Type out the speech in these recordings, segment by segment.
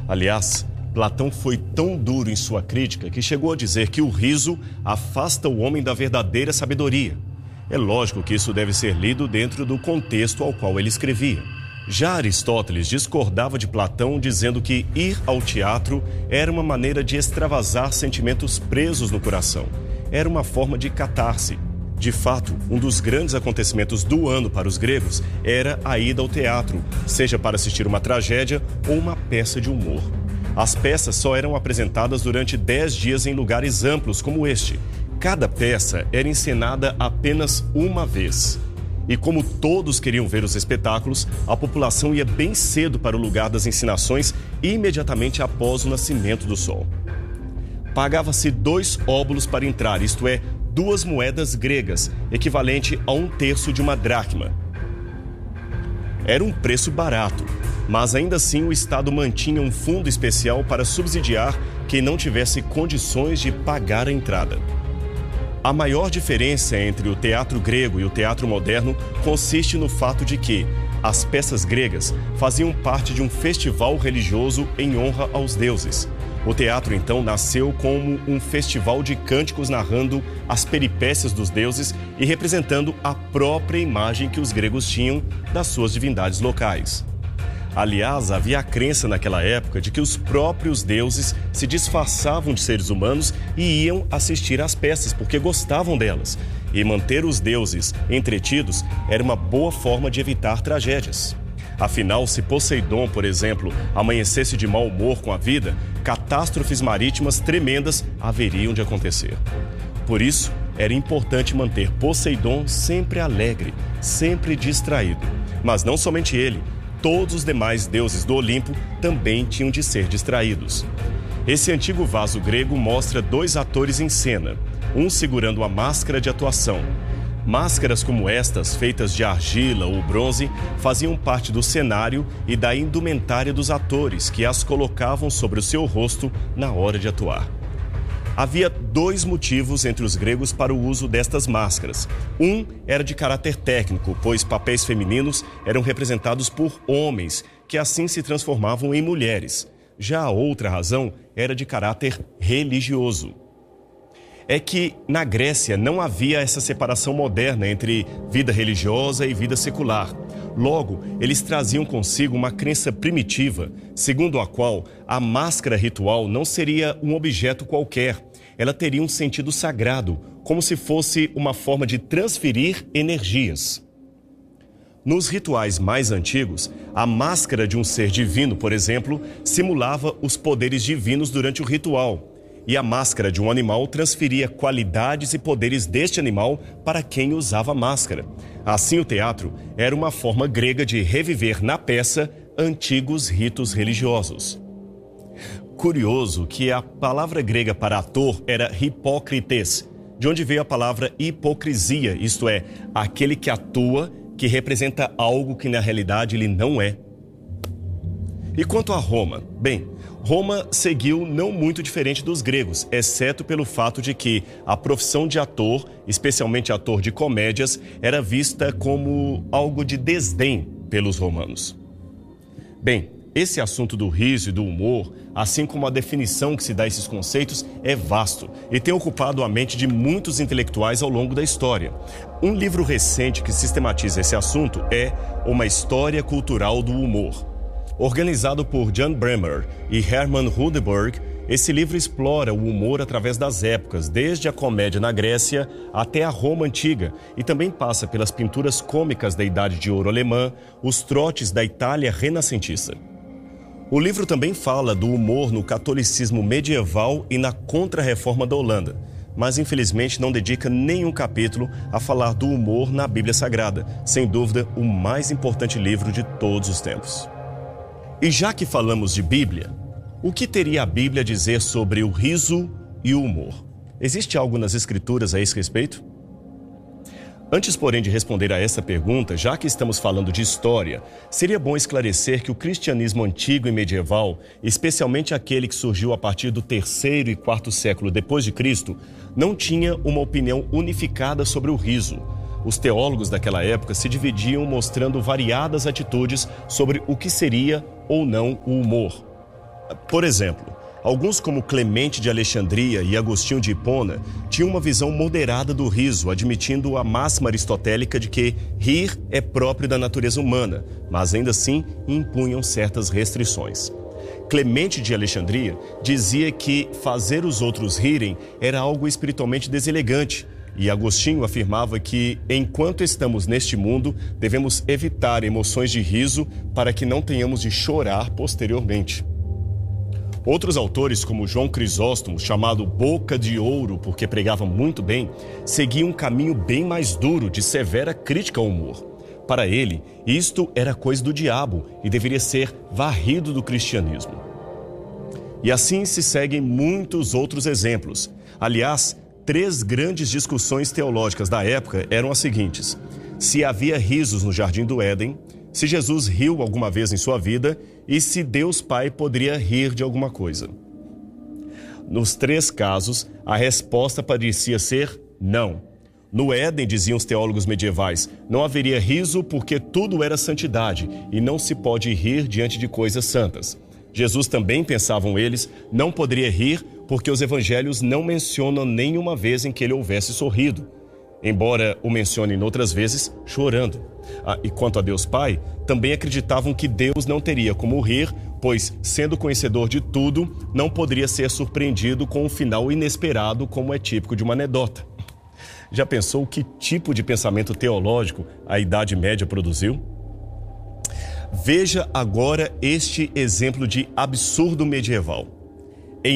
Aliás, Platão foi tão duro em sua crítica que chegou a dizer que o riso afasta o homem da verdadeira sabedoria. É lógico que isso deve ser lido dentro do contexto ao qual ele escrevia. Já Aristóteles discordava de Platão, dizendo que ir ao teatro era uma maneira de extravasar sentimentos presos no coração. Era uma forma de catarse. De fato, um dos grandes acontecimentos do ano para os gregos era a ida ao teatro, seja para assistir uma tragédia ou uma peça de humor. As peças só eram apresentadas durante 10 dias em lugares amplos como este. Cada peça era encenada apenas uma vez. E como todos queriam ver os espetáculos, a população ia bem cedo para o lugar das encenações imediatamente após o nascimento do sol. Pagava-se 2 óbulos para entrar, isto é, 2 moedas gregas, equivalente a 1/3 de uma dracma. Era um preço barato, mas ainda assim o Estado mantinha um fundo especial para subsidiar quem não tivesse condições de pagar a entrada. A maior diferença entre o teatro grego e o teatro moderno consiste no fato de que as peças gregas faziam parte de um festival religioso em honra aos deuses. O teatro, então, nasceu como um festival de cânticos narrando as peripécias dos deuses e representando a própria imagem que os gregos tinham das suas divindades locais. Aliás, havia a crença naquela época de que os próprios deuses se disfarçavam de seres humanos e iam assistir às peças porque gostavam delas. E manter os deuses entretidos era uma boa forma de evitar tragédias. Afinal, se Poseidon, por exemplo, amanhecesse de mau humor com a vida, catástrofes marítimas tremendas haveriam de acontecer. Por isso, era importante manter Poseidon sempre alegre, sempre distraído. Mas não somente ele. Todos os demais deuses do Olimpo também tinham de ser distraídos. Esse antigo vaso grego mostra 2 atores em cena, um segurando a máscara de atuação. Máscaras como estas, feitas de argila ou bronze, faziam parte do cenário e da indumentária dos atores, que as colocavam sobre o seu rosto na hora de atuar. Havia 2 motivos entre os gregos para o uso destas máscaras. Um era de caráter técnico, pois papéis femininos eram representados por homens, que assim se transformavam em mulheres. Já a outra razão era de caráter religioso. É que na Grécia não havia essa separação moderna entre vida religiosa e vida secular. Logo, eles traziam consigo uma crença primitiva, segundo a qual a máscara ritual não seria um objeto qualquer. Ela teria um sentido sagrado, como se fosse uma forma de transferir energias. Nos rituais mais antigos, a máscara de um ser divino, por exemplo, simulava os poderes divinos durante o ritual. E a máscara de um animal transferia qualidades e poderes deste animal para quem usava a máscara. Assim, o teatro era uma forma grega de reviver na peça antigos ritos religiosos. Curioso que a palavra grega para ator era hipócrites, de onde veio a palavra hipocrisia, isto é, aquele que atua, que representa algo que na realidade ele não é. E quanto a Roma? Bem, Roma seguiu não muito diferente dos gregos, exceto pelo fato de que a profissão de ator, especialmente ator de comédias, era vista como algo de desdém pelos romanos. Bem, esse assunto do riso e do humor, assim como a definição que se dá a esses conceitos, é vasto e tem ocupado a mente de muitos intelectuais ao longo da história. Um livro recente que sistematiza esse assunto é Uma História Cultural do Humor. Organizado por Jan Bremer e Hermann Rudeberg, esse livro explora o humor através das épocas, desde a comédia na Grécia até a Roma Antiga, e também passa pelas pinturas cômicas da Idade de Ouro alemã, os trotes da Itália renascentista. O livro também fala do humor no catolicismo medieval e na Contra-Reforma da Holanda, mas infelizmente não dedica nenhum capítulo a falar do humor na Bíblia Sagrada, sem dúvida o mais importante livro de todos os tempos. E já que falamos de Bíblia, o que teria a Bíblia a dizer sobre o riso e o humor? Existe algo nas Escrituras a esse respeito? Antes, porém, de responder a essa pergunta, já que estamos falando de história, seria bom esclarecer que o cristianismo antigo e medieval, especialmente aquele que surgiu a partir do 3º e 4º século depois de Cristo, não tinha uma opinião unificada sobre o riso. Os teólogos daquela época se dividiam mostrando variadas atitudes sobre o que seria ou não o humor. Por exemplo, alguns como Clemente de Alexandria e Agostinho de Hipona tinham uma visão moderada do riso, admitindo a máxima aristotélica de que rir é próprio da natureza humana, mas ainda assim impunham certas restrições. Clemente de Alexandria dizia que fazer os outros rirem era algo espiritualmente deselegante, e Agostinho afirmava que, enquanto estamos neste mundo, devemos evitar emoções de riso para que não tenhamos de chorar posteriormente. Outros autores, como João Crisóstomo, chamado Boca de Ouro porque pregava muito bem, seguiam um caminho bem mais duro de severa crítica ao humor. Para ele, isto era coisa do diabo e deveria ser varrido do cristianismo. E assim se seguem muitos outros exemplos. Aliás, 3 grandes discussões teológicas da época eram as seguintes: se havia risos no Jardim do Éden, se Jesus riu alguma vez em sua vida e se Deus Pai poderia rir de alguma coisa. Nos 3 casos, a resposta parecia ser não. No Éden, diziam os teólogos medievais, não haveria riso porque tudo era santidade e não se pode rir diante de coisas santas. Jesus também, pensavam eles, não poderia rir porque os evangelhos não mencionam nenhuma vez em que ele houvesse sorrido, embora o mencionem outras vezes chorando. E quanto a Deus Pai, também acreditavam que Deus não teria como rir, pois, sendo conhecedor de tudo, não poderia ser surpreendido com um final inesperado, como é típico de uma anedota. Já pensou que tipo de pensamento teológico a Idade Média produziu? Veja agora este exemplo de absurdo medieval. Em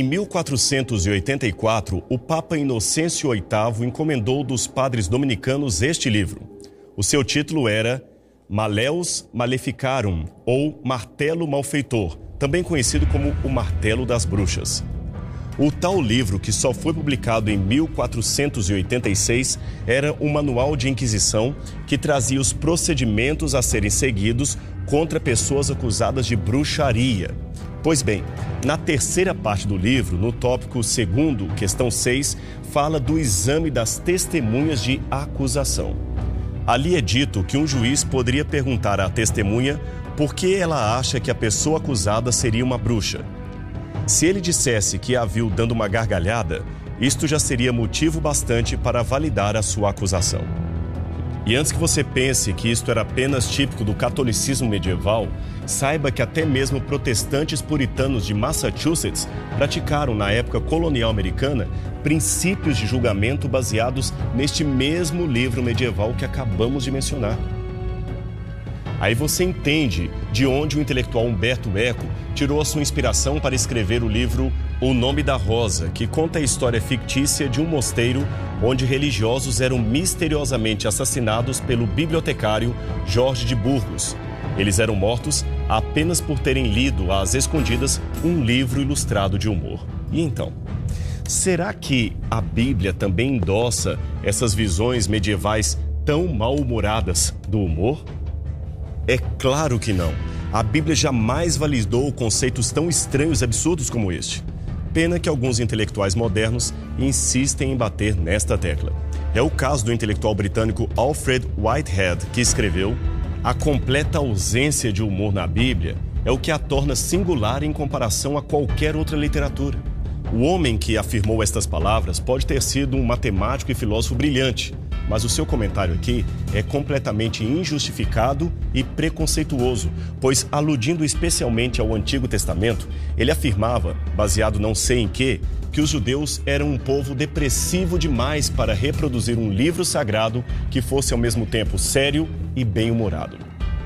1484, o Papa Inocêncio VIII encomendou dos padres dominicanos este livro. O seu título era Maleus Maleficarum, ou Martelo Malfeitor, também conhecido como o Martelo das Bruxas. O tal livro, que só foi publicado em 1486, era um manual de inquisição que trazia os procedimentos a serem seguidos contra pessoas acusadas de bruxaria. Pois bem, na terceira parte do livro, no tópico 2º, questão 6, fala do exame das testemunhas de acusação. Ali é dito que um juiz poderia perguntar à testemunha por que ela acha que a pessoa acusada seria uma bruxa. Se ele dissesse que a viu dando uma gargalhada, isto já seria motivo bastante para validar a sua acusação. E antes que você pense que isto era apenas típico do catolicismo medieval, saiba que até mesmo protestantes puritanos de Massachusetts praticaram, na época colonial americana, princípios de julgamento baseados neste mesmo livro medieval que acabamos de mencionar. Aí você entende de onde o intelectual Humberto Eco tirou a sua inspiração para escrever o livro O Nome da Rosa, que conta a história fictícia de um mosteiro onde religiosos eram misteriosamente assassinados pelo bibliotecário Jorge de Burgos. Eles eram mortos apenas por terem lido às escondidas um livro ilustrado de humor. E então, será que a Bíblia também endossa essas visões medievais tão mal-humoradas do humor? É claro que não. A Bíblia jamais validou conceitos tão estranhos e absurdos como este. Pena que alguns intelectuais modernos insistem em bater nesta tecla. É o caso do intelectual britânico Alfred Whitehead, que escreveu: a completa ausência de humor na Bíblia é o que a torna singular em comparação a qualquer outra literatura. O homem que afirmou estas palavras pode ter sido um matemático e filósofo brilhante, mas o seu comentário aqui é completamente injustificado e preconceituoso, pois, aludindo especialmente ao Antigo Testamento, ele afirmava, baseado não sei em quê, que os judeus eram um povo depressivo demais para reproduzir um livro sagrado que fosse ao mesmo tempo sério e bem-humorado.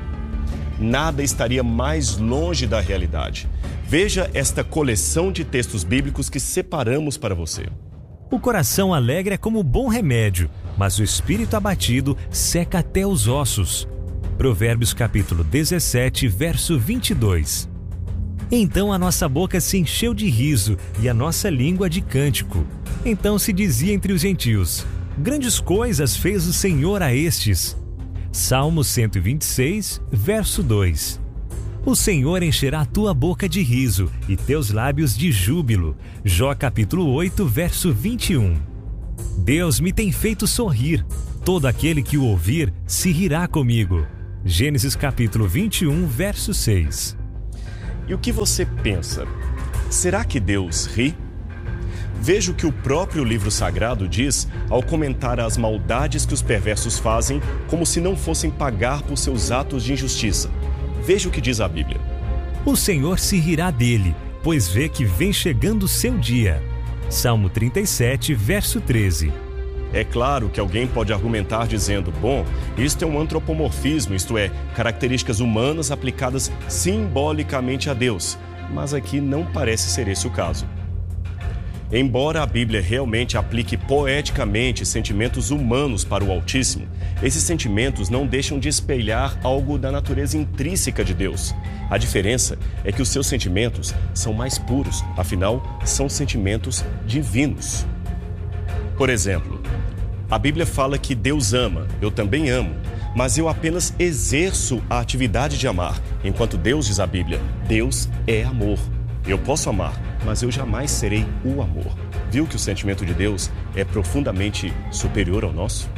Nada estaria mais longe da realidade. Veja esta coleção de textos bíblicos que separamos para você. O coração alegre é como bom remédio, mas o espírito abatido seca até os ossos. Provérbios capítulo 17, verso 22. Então a nossa boca se encheu de riso e a nossa língua de cântico. Então se dizia entre os gentios: grandes coisas fez o Senhor a estes. Salmo 126, verso 2. O Senhor encherá a tua boca de riso e teus lábios de júbilo. Jó capítulo 8, verso 21. Deus me tem feito sorrir. Todo aquele que o ouvir se rirá comigo. Gênesis capítulo 21, verso 6. E o que você pensa? será que Deus ri? Veja o que o próprio livro sagrado diz ao comentar as maldades que os perversos fazem como se não fossem pagar por seus atos de injustiça. Veja o que diz a Bíblia. O Senhor se rirá dele, pois vê que vem chegando o seu dia. Salmo 37, verso 13. É claro que alguém pode argumentar dizendo, bom, isto é um antropomorfismo, isto é, características humanas aplicadas simbolicamente a Deus. Mas aqui não parece ser esse o caso. Embora a Bíblia realmente aplique poeticamente sentimentos humanos para o Altíssimo, esses sentimentos não deixam de espelhar algo da natureza intrínseca de Deus. A diferença é que os seus sentimentos são mais puros, afinal, são sentimentos divinos. Por exemplo, a Bíblia fala que Deus ama, eu também amo, mas eu apenas exerço a atividade de amar, enquanto Deus, diz a Bíblia, Deus é amor. Eu posso amar, mas eu jamais serei o amor. Viu que o sentimento de Deus é profundamente superior ao nosso?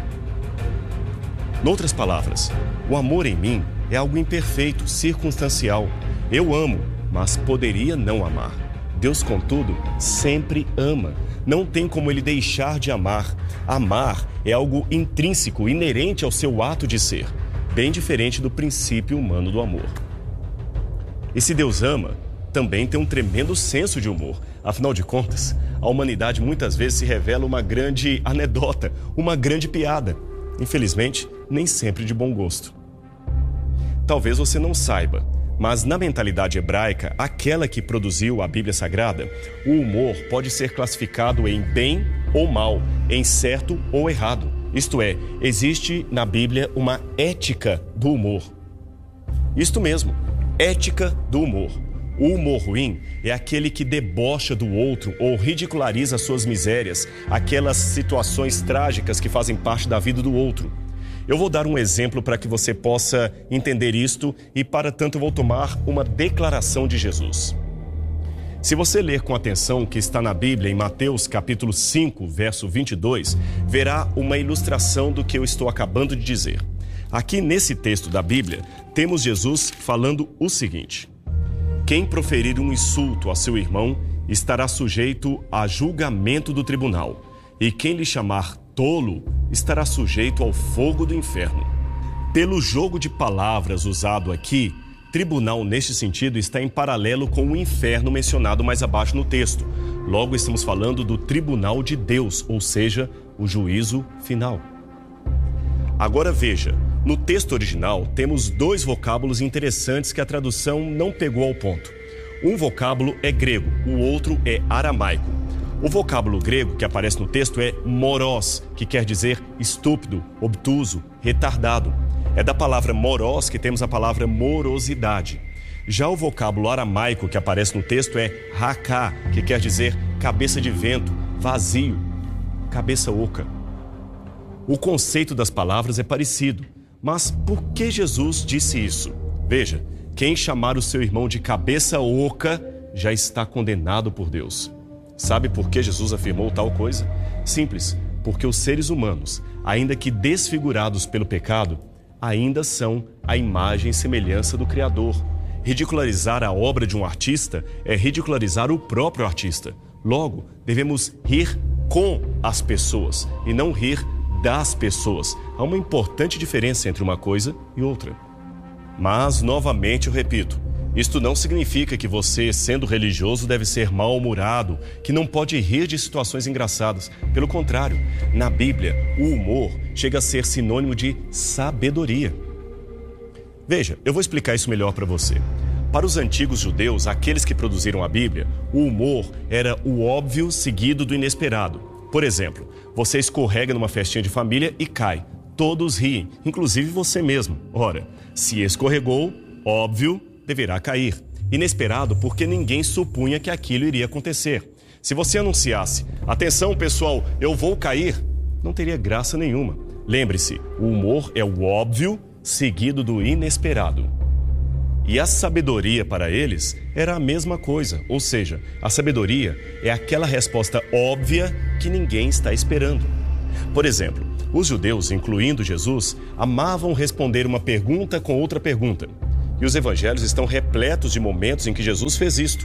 Noutras palavras, o amor em mim é algo imperfeito, circunstancial. Eu amo, mas poderia não amar. Deus, contudo, sempre ama. Não tem como ele deixar de amar. Amar é algo intrínseco, inerente ao seu ato de ser, bem diferente do princípio humano do amor. E se Deus ama, também tem um tremendo senso de humor. Afinal de contas, a humanidade muitas vezes se revela uma grande anedota, uma grande piada. Infelizmente, nem sempre de bom gosto. Talvez você não saiba, mas na mentalidade hebraica, aquela que produziu a Bíblia Sagrada, o humor pode ser classificado em bem ou mal, em certo ou errado. Isto é, existe na Bíblia uma ética do humor. Isto mesmo, ética do humor. O humor ruim é aquele que debocha do outro ou ridiculariza suas misérias, aquelas situações trágicas que fazem parte da vida do outro. Eu vou dar um exemplo para que você possa entender isto e, para tanto, vou tomar uma declaração de Jesus. Se você ler com atenção o que está na Bíblia, em Mateus capítulo 5, verso 22, verá uma ilustração do que eu estou acabando de dizer. Aqui nesse texto da Bíblia, temos Jesus falando o seguinte: quem proferir um insulto a seu irmão estará sujeito a julgamento do tribunal, e quem lhe chamar tolo estará sujeito ao fogo do inferno. Pelo jogo de palavras usado aqui, tribunal neste sentido está em paralelo com o inferno mencionado mais abaixo no texto. Logo estamos falando do tribunal de Deus, ou seja, o juízo final. Agora veja, no texto original temos dois vocábulos interessantes que a tradução não pegou ao ponto. Um vocábulo é grego, o outro é aramaico. O vocábulo grego que aparece no texto é morós, que quer dizer estúpido, obtuso, retardado. É da palavra morós que temos a palavra morosidade. Já o vocábulo aramaico que aparece no texto é raká, que quer dizer cabeça de vento, vazio, cabeça oca. O conceito das palavras é parecido, mas por que Jesus disse isso? Veja, quem chamar o seu irmão de cabeça oca já está condenado por Deus. Sabe por que Jesus afirmou tal coisa? Simples, porque os seres humanos, ainda que desfigurados pelo pecado, ainda são a imagem e semelhança do Criador. Ridicularizar a obra de um artista é ridicularizar o próprio artista. Logo, devemos rir com as pessoas e não rir das pessoas. Há uma importante diferença entre uma coisa e outra. Mas, novamente, eu repito, isto não significa que você, sendo religioso, deve ser mal-humorado, que não pode rir de situações engraçadas. Pelo contrário, na Bíblia, o humor chega a ser sinônimo de sabedoria. Veja, eu vou explicar isso melhor para você. Para os antigos judeus, aqueles que produziram a Bíblia, o humor era o óbvio seguido do inesperado. Por exemplo, você escorrega numa festinha de família e cai. Todos riem, inclusive você mesmo. Ora, se escorregou, óbvio, deverá cair. Inesperado porque ninguém supunha que aquilo iria acontecer. Se você anunciasse, atenção pessoal, eu vou cair, não teria graça nenhuma. Lembre-se, o humor é o óbvio seguido do inesperado. E a sabedoria para eles era a mesma coisa, ou seja, a sabedoria é aquela resposta óbvia que ninguém está esperando. Por exemplo, os judeus, incluindo Jesus, amavam responder uma pergunta com outra pergunta. E os evangelhos estão repletos de momentos em que Jesus fez isto.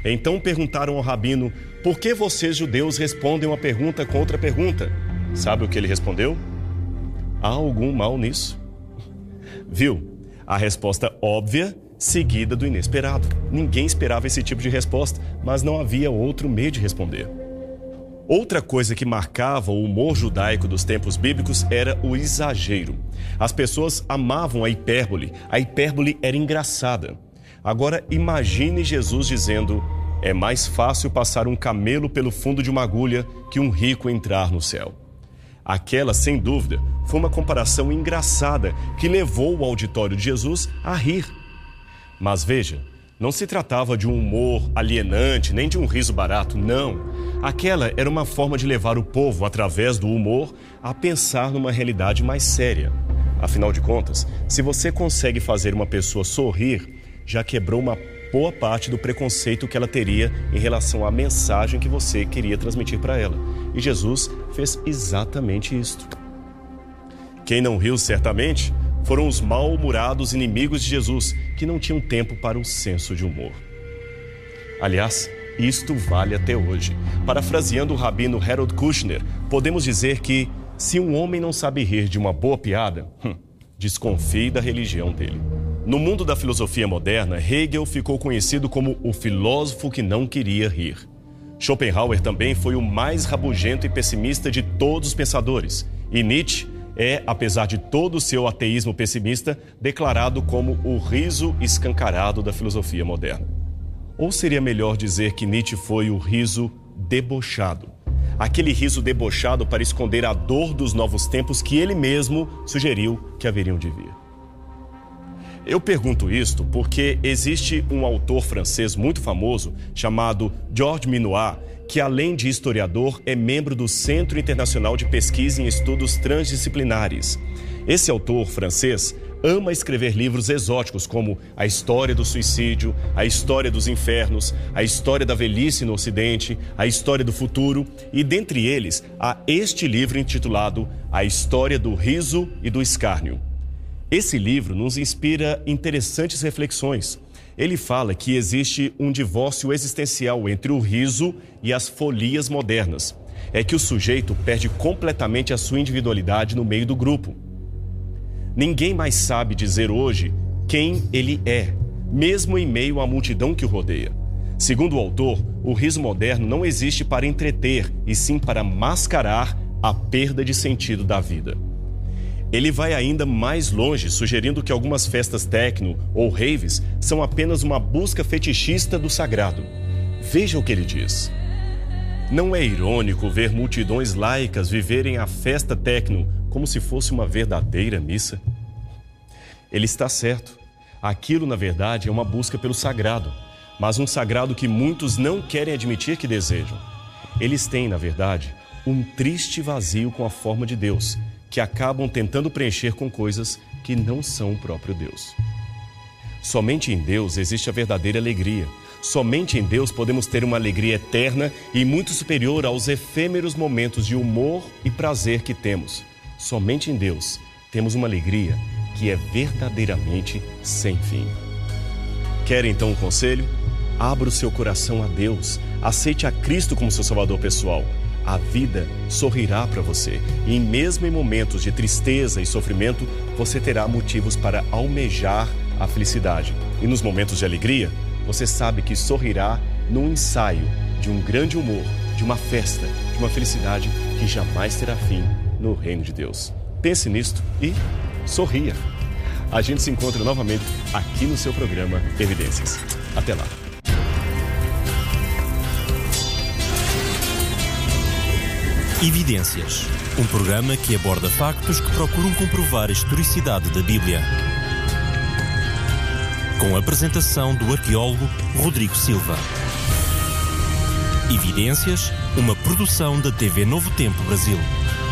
Então perguntaram ao rabino: por que vocês judeus respondem uma pergunta com outra pergunta? Sabe o que ele respondeu? Há algum mal nisso? Viu? A resposta óbvia, seguida do inesperado. Ninguém esperava esse tipo de resposta, mas não havia outro meio de responder. Outra coisa que marcava o humor judaico dos tempos bíblicos era o exagero. As pessoas amavam a hipérbole. A hipérbole era engraçada. Agora imagine Jesus dizendo: é mais fácil passar um camelo pelo fundo de uma agulha que um rico entrar no céu. Aquela, sem dúvida, foi uma comparação engraçada que levou o auditório de Jesus a rir. Mas veja, não se tratava de um humor alienante, nem de um riso barato, não. Aquela era uma forma de levar o povo, através do humor, a pensar numa realidade mais séria. Afinal de contas, se você consegue fazer uma pessoa sorrir, já quebrou uma boa parte do preconceito que ela teria em relação à mensagem que você queria transmitir para ela. E Jesus fez exatamente isto. Quem não riu, certamente, foram os mal-humorados inimigos de Jesus, que não tinham tempo para um senso de humor. Aliás, isto vale até hoje. Parafraseando o rabino Harold Kushner, podemos dizer que, se um homem não sabe rir de uma boa piada, desconfie da religião dele. No mundo da filosofia moderna, Hegel ficou conhecido como o filósofo que não queria rir. Schopenhauer também foi o mais rabugento e pessimista de todos os pensadores. E Nietzsche é, apesar de todo o seu ateísmo pessimista, declarado como o riso escancarado da filosofia moderna. Ou seria melhor dizer que Nietzsche foi o riso debochado. Aquele riso debochado para esconder a dor dos novos tempos que ele mesmo sugeriu que haveriam de vir. Eu pergunto isto porque existe um autor francês muito famoso chamado Georges Minoir, que além de historiador é membro do Centro Internacional de Pesquisa em Estudos Transdisciplinares. Esse autor francês ama escrever livros exóticos como A História do Suicídio, A História dos Infernos, A História da Velhice no Ocidente, A História do Futuro e, dentre eles, há este livro intitulado A História do Riso e do Escárnio. Esse livro nos inspira interessantes reflexões. Ele fala que existe um divórcio existencial entre o riso e as folias modernas. É que o sujeito perde completamente a sua individualidade no meio do grupo. Ninguém mais sabe dizer hoje quem ele é, mesmo em meio à multidão que o rodeia. Segundo o autor, o riso moderno não existe para entreter, e sim para mascarar a perda de sentido da vida. Ele vai ainda mais longe, sugerindo que algumas festas techno ou raves são apenas uma busca fetichista do sagrado. Veja o que ele diz. Não é irônico ver multidões laicas viverem a festa techno como se fosse uma verdadeira missa? Ele está certo. Aquilo, na verdade, é uma busca pelo sagrado, mas um sagrado que muitos não querem admitir que desejam. Eles têm, na verdade, um triste vazio com a forma de Deus, que acabam tentando preencher com coisas que não são o próprio Deus. Somente em Deus existe a verdadeira alegria. Somente em Deus podemos ter uma alegria eterna e muito superior aos efêmeros momentos de humor e prazer que temos. Somente em Deus temos uma alegria que é verdadeiramente sem fim. Quer então um conselho? Abra o seu coração a Deus. Aceite a Cristo como seu Salvador pessoal. A vida sorrirá para você e mesmo em momentos de tristeza e sofrimento, você terá motivos para almejar a felicidade. E nos momentos de alegria, você sabe que sorrirá num ensaio de um grande humor, de uma festa, de uma felicidade que jamais terá fim no reino de Deus. Pense nisto e sorria. A gente se encontra novamente aqui no seu programa Evidências. Até lá. Evidências, um programa que aborda factos que procuram comprovar a historicidade da Bíblia. Com a apresentação do arqueólogo Rodrigo Silva. Evidências, uma produção da TV Novo Tempo Brasil.